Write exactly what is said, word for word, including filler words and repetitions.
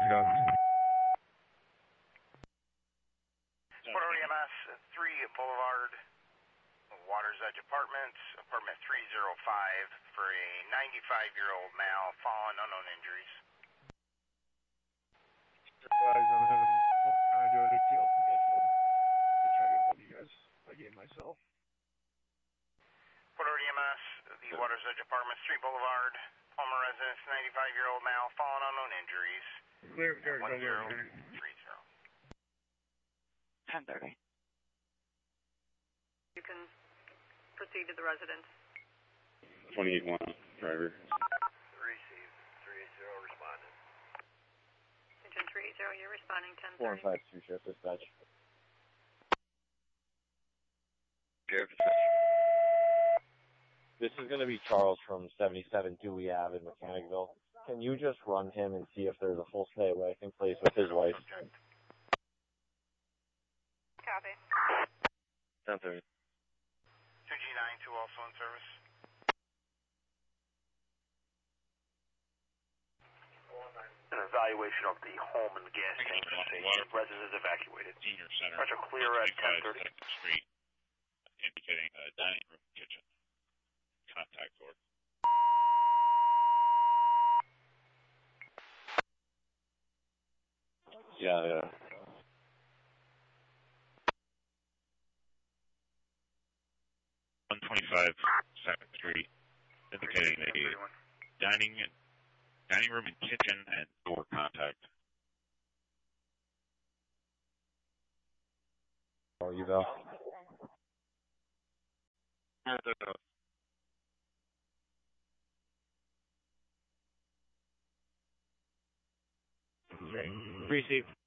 Port E M S, three Boulevard, Water's Edge Apartments, apartment three oh five, for a ninety-five-year-old male, fallen, unknown injuries. Guys, I'm having all kind of doing a deal to get to to try to get hold of you guys. I gave myself. Port E M S, the Water's Edge Apartments, three Boulevard, Palmer residence, ninety-five-year-old male, fallen, unknown injuries. Clear, clear, one go, zero go, go. three zero. ten thirty. You can proceed to the residence. twenty-eight one, driver. Receive, three eight zero, responding. Engine three eight zero, you're responding ten thirty. four and five two shift dispatch. This is going to be Charles from seventy-seven Dewey Ave in Mechanicville. Can you just run him and see if there's a full stay away in place with his wife? Copy. ten thirty. two G nine two also in service. An evaluation of the home and gas tank station. Residents evacuated. Senior Center. Roger, clear at ten thirty. second Street, indicating a dining room, kitchen. Contact door. Yeah, yeah. one twenty-five second Street, indicating a dining dining room and kitchen and door contact. Oh, you go. Receive.